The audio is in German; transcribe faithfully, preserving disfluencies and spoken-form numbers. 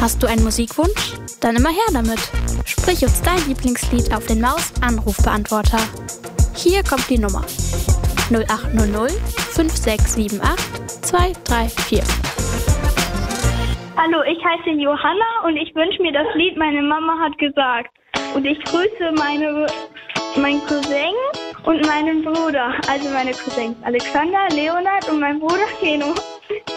Hast du einen Musikwunsch? Dann immer her damit. Sprich uns dein Lieblingslied auf den Maus-Anrufbeantworter. Hier kommt die Nummer null acht null null fünf sechs sieben acht zwei drei vier. Hallo, ich heiße Johanna und ich wünsche mir das Lied Meine Mama hat gesagt. Und ich grüße meine, meinen Cousin und meinen Bruder, also meine Cousins Alexander, Leonard und mein Bruder Keno.